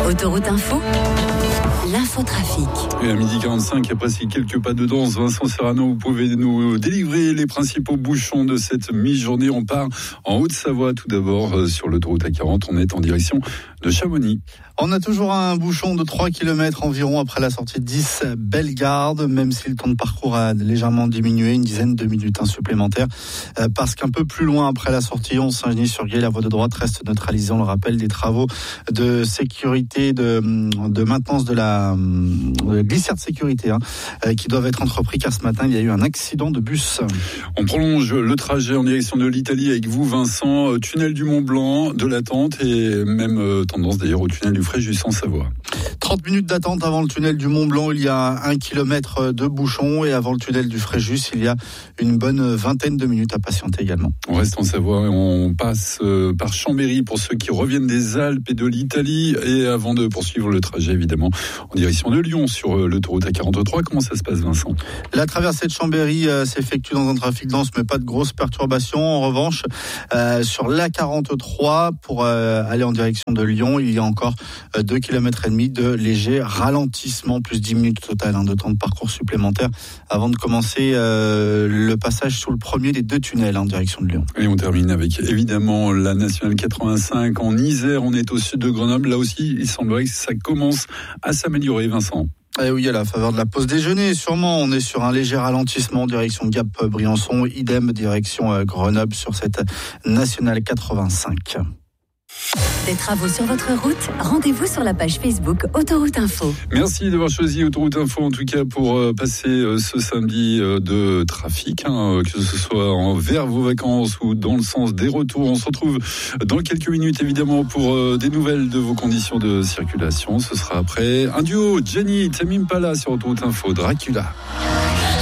Autoroute Info, l'infotrafic. Et à 12h45, après ces quelques pas de danse, Vincent Serrano, vous pouvez nous délivrer les principaux bouchons de cette mi-journée. On part en Haute-Savoie tout d'abord sur l'autoroute A40. On est en direction de Chamonix. On a toujours un bouchon de 3 km environ après la sortie de 10 Bellegarde, même si le temps de parcours a légèrement diminué, une dizaine de minutes supplémentaires, parce qu'un peu plus loin après la sortie 11 Saint-Genis-sur-Guiers, la voie de droite reste neutralisée. On le rappelle, des travaux de sécurité, de maintenance de la glissière de sécurité qui doivent être entrepris, car ce matin il y a eu un accident de bus. On prolonge le trajet en direction de l'Italie avec vous, Vincent, tunnel du Mont-Blanc, de l'attente et même tendance d'ailleurs au tunnel du Fréjus en Savoie. 30 minutes d'attente avant le tunnel du Mont-Blanc, il y a 1 kilomètre de bouchon, et avant le tunnel du Fréjus, il y a une bonne vingtaine de minutes à patienter également. On reste en Savoie et on passe par Chambéry pour ceux qui reviennent des Alpes et de l'Italie, et avant de poursuivre le trajet évidemment en direction de Lyon sur l'autoroute A43. Comment ça se passe, Vincent ? La traversée de Chambéry s'effectue dans un trafic dense, mais pas de grosses perturbations. En revanche, sur l'A43 pour aller en direction de Lyon, il y a encore 2,5 km de léger ralentissement, plus 10 minutes total de temps de parcours supplémentaire avant de commencer le passage sous le premier des 2 tunnels en direction de Lyon. Et on termine avec évidemment la nationale 85 en Isère. On est au sud de Grenoble. Là aussi, il semblerait que ça commence à s'améliorer, Vincent. Eh oui, à la faveur de la pause déjeuner, sûrement. On est sur un léger ralentissement direction Gap-Briançon, idem direction Grenoble sur cette nationale 85. Des travaux sur votre route, rendez-vous sur la page Facebook Autoroute Info. Merci d'avoir choisi Autoroute Info, en tout cas pour passer ce samedi de trafic, que ce soit vers vos vacances ou dans le sens des retours. On se retrouve dans quelques minutes évidemment pour des nouvelles de vos conditions de circulation. Ce sera après un duo, Jenny, Tame Impala sur Autoroute Info, Dracula.